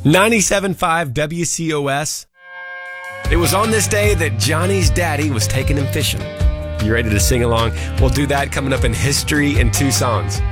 97.5 WCOS. It was on this day that Johnny's daddy was taking him fishing. You ready to sing along? We'll do that coming up in History in 2 Songs.